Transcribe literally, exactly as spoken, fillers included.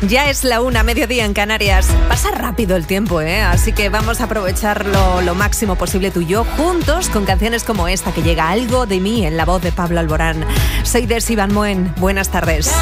Ya es la una, mediodía en Canarias. Pasa rápido el tiempo, ¿eh? Así que vamos a aprovecharlo lo máximo posible tú y yo, juntos, con canciones como esta que llega, Algo de mí, en la voz de Pablo Alborán. Soy Desi Van Moen. Buenas tardes.